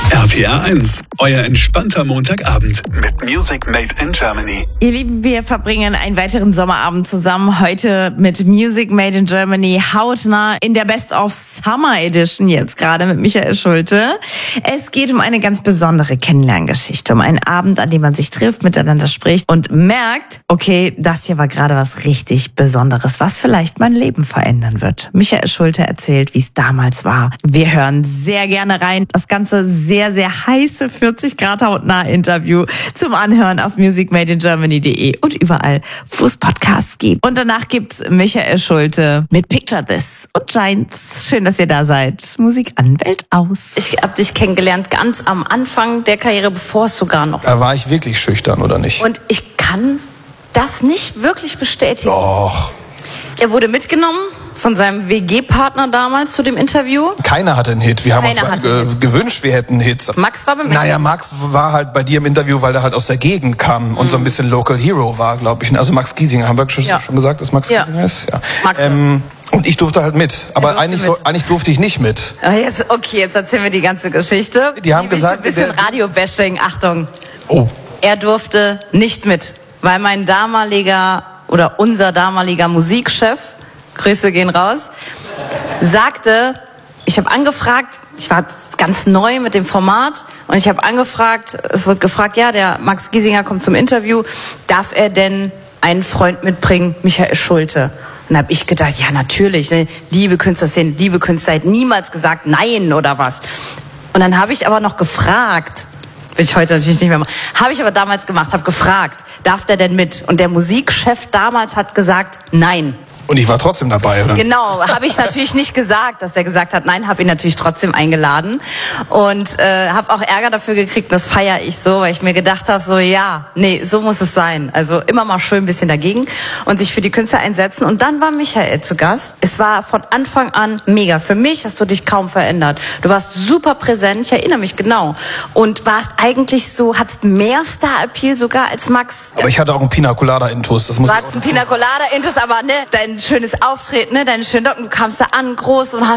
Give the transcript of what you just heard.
RPR 1, euer entspannter Montagabend mit Music Made in Germany. Ihr Lieben, wir verbringen einen weiteren Sommerabend zusammen. Heute mit Music Made in Germany hautnah in der Best of Summer Edition, jetzt gerade mit Michael Schulte. Es geht um eine ganz besondere Kennenlerngeschichte, um einen Abend, an dem man sich trifft, miteinander spricht und merkt, okay, das hier war gerade was richtig Besonderes, was vielleicht mein Leben verändern wird. Michael Schulte erzählt, wie es damals war. Wir hören sehr gerne rein. Das Ganze sehr, sehr heiße 40 Grad hautnah Interview zum Anhören auf musicmadeingermany.de und überall, wo es Podcasts gibt. Und danach gibt's Michael Schulte mit Picture This und Giants. Schön, dass ihr da seid. Musik an, Welt aus. Ich habe dich kennengelernt ganz am Anfang der Karriere, bevor es sogar noch... Da war ich wirklich schüchtern, oder nicht? Und ich kann das nicht wirklich bestätigen. Doch. Er wurde mitgenommen von seinem WG-Partner damals zu dem Interview. Keiner hatte einen Hit. Wir haben Keiner uns hatte einen Hit. gewünscht, wir hätten Hits. Max war beim Interview. Naja, Max war halt bei dir im Interview, weil er halt aus der Gegend kam und so ein bisschen Local Hero war, glaube ich. Also Max Giesinger, haben wir schon gesagt, dass Max Giesinger ist? Ja. Max. Und ich durfte halt mit. Aber eigentlich durfte ich nicht mit. Jetzt erzählen wir die ganze Geschichte. Die haben gesagt... Ein bisschen Radio-Bashing, Achtung. Oh. Er durfte nicht mit, weil unser damaliger Musikchef, Grüße gehen raus, sagte, ich habe angefragt, ich war ganz neu mit dem Format und ich habe angefragt, es wird gefragt, ja, der Max Giesinger kommt zum Interview, darf er denn einen Freund mitbringen, Michael Schulte? Und habe ich gedacht, ja natürlich, ne? Liebe Künstlerszene, liebe Künstler, hätte niemals gesagt nein oder was. Und dann habe ich aber noch gefragt, will ich heute natürlich nicht mehr machen, habe ich aber damals gemacht, habe gefragt, darf der denn mit? Und der Musikchef damals hat gesagt, nein. Und ich war trotzdem dabei, oder? Genau, habe ich natürlich nicht gesagt, dass der gesagt hat, nein, habe ihn natürlich trotzdem eingeladen und habe auch Ärger dafür gekriegt, das feiere ich so, weil ich mir gedacht habe, so so muss es sein. Also immer mal schön ein bisschen dagegen und sich für die Künstler einsetzen. Und dann war Michael zu Gast. Es war von Anfang an mega. Für mich hast du dich kaum verändert. Du warst super präsent, ich erinnere mich genau. Und warst eigentlich so, hattest mehr Star-Appeal sogar als Max. Aber ich hatte auch einen Pina Colada-Intus. Du hattest einen Pina Colada-Intus, aber dein schönes Auftreten, deine schönen Locken, du kamst da an, groß und hast